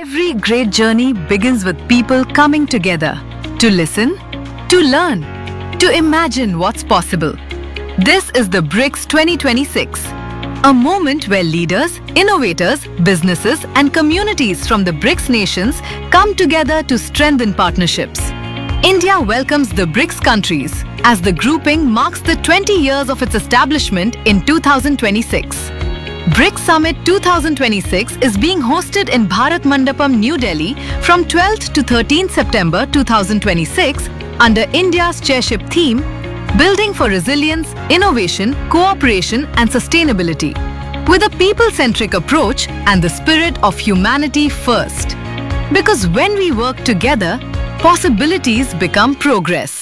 Every great journey begins with people coming together to listen, to learn, to imagine what's possible. This is the BRICS 2026, a moment where leaders, innovators, businesses, and communities from the BRICS nations come together to strengthen partnerships. India welcomes the BRICS countries as the grouping marks the 20 years of its establishment in 2026. BRICS Summit 2026 is being hosted in Bharat Mandapam, New Delhi from 12th to 13th September 2026 under India's chairship theme, Building for Resilience, Innovation, Cooperation and Sustainability, with a people-centric approach and the spirit of humanity first. Because when we work together, possibilities become progress.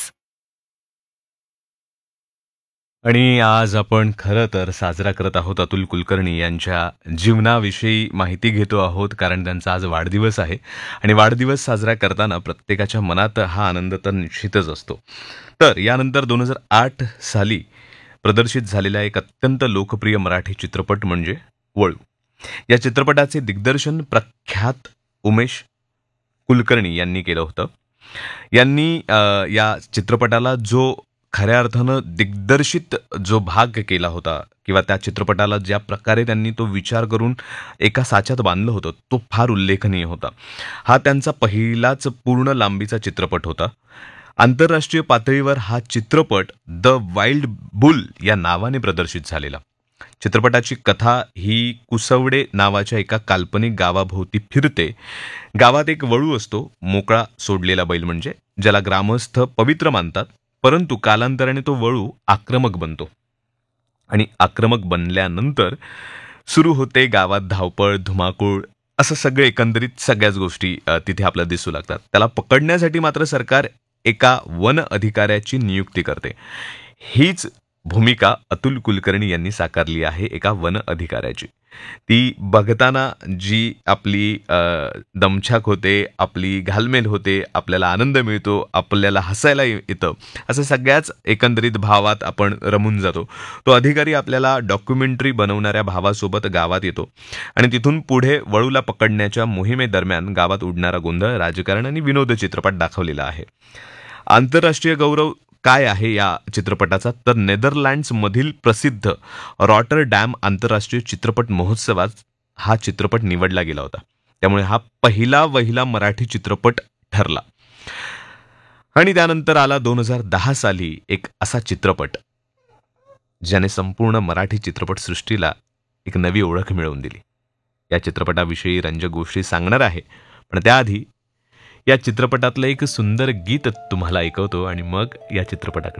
आणि आज आपण खरं तर साजरा करत आहोत अतुल कुलकर्णी यांच्या जीवनाविषयी माहिती घेतो आहोत, कारण त्यांचा आज वाढदिवस आहे आणि वाढदिवस साजरा करताना प्रत्येकाच्या मनात हा आनंद तर निश्चितच असतो. तर यानंतर 2008 साली प्रदर्शित झालेला एक अत्यंत लोकप्रिय मराठी चित्रपट म्हणजे वळू. या चित्रपटाचे दिग्दर्शन प्रख्यात उमेश कुलकर्णी यांनी केलं होतं. यांनी या चित्रपटाला जो खऱ्या अर्थानं दिग्दर्शित जो भाग केला होता किंवा त्या चित्रपटाला ज्या प्रकारे त्यांनी तो विचार करून एका साच्यात बांधलं होतं तो फार उल्लेखनीय होता. हा त्यांचा पहिलाच पूर्ण लांबीचा चित्रपट होता. आंतरराष्ट्रीय पातळीवर हा चित्रपट द वाईल्ड बुल या नावाने प्रदर्शित झालेला. चित्रपटाची कथा ही कुसवडे नावाच्या एका काल्पनिक गावाभोवती फिरते. गावात एक वळू असतो, मोकळा सोडलेला बैल म्हणजे, ज्याला ग्रामस्थ पवित्र मानतात. परंतु कालांतराने तो वळू आक्रमक बनतो आणि आक्रमक बनल्यानंतर सुरू होते गावात धावपळ, धुमाकूळ, असं सगळे एकंदरीत सगळ्याच गोष्टी तिथे आपल्याला दिसू लागतात. त्याला पकडण्यासाठी मात्र सरकार एका वन अधिकाऱ्याची नियुक्ती करते. हीच भूमिका अतुल कुलकर्णी यांनी साकारली आहे, एका वन अधिकाऱ्याची. ती बघताना जी आपली दमछाक होते, आपली घालमेल होते, आपल्याला आनंद मिळतो, आपल्याला हसायला येतं, असं सगळ्याच एकंदरीत भावात आपण रमून जातो. तो अधिकारी आपल्याला डॉक्युमेंटरी बनवणाऱ्या भावासोबत गावात येतो आणि तिथून पुढे वळूला पकडण्याच्या मोहिमेदरम्यान गावात उडणारा गोंधळ, राजकारण आणि विनोद चित्रपट दाखवलेला आहे. आंतरराष्ट्रीय गौरव काय आहे या चित्रपटाचा, तर नेदरलँड्समधील प्रसिद्ध रॉटरडॅम आंतरराष्ट्रीय चित्रपट महोत्सवात हा चित्रपट निवडला गेला होता. त्यामुळे हा पहिला मराठी चित्रपट ठरला. आणि त्यानंतर आला 2010 साली एक असा चित्रपट ज्याने संपूर्ण मराठी चित्रपटसृष्टीला एक नवी ओळख मिळवून दिली. या चित्रपटाविषयी रंजक गोष्टी सांगणार आहे, पण त्याआधी या चित्रपटातलं एक सुंदर गीत तुम्हाला ऐकवतो आणि मग या चित्रपटाकडे